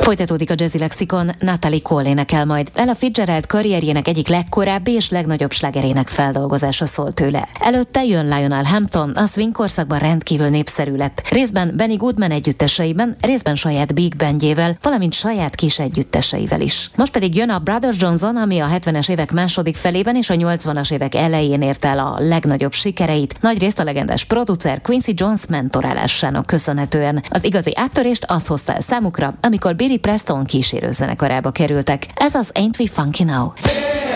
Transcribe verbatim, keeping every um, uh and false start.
Folytatódik a Jazzy Lexikon, Natalie Cole énekel majd. Ella Fitzgerald karrierjének egyik legkorábbi és legnagyobb slágerének feldolgozása szól tőle. Előtte jön Lionel Hampton, a swing korszakban rendkívül népszerű lett. Részben Benny Goodman együtteseiben, részben saját big bandjével, valamint saját kis együtteseivel is. Most pedig jön a Brothers Johnson, ami a hetvenes évek második felében és a nyolcvanas évek elején ért el a legnagyobb sikereit, nagyrészt a legendás producer Quincy Jones mentorálásának köszönhetően. Az igazi áttörést az hozta el számukra, amikor Billy Preston kísérőzenekarába kerültek. Ez az Ain't We Funky Now?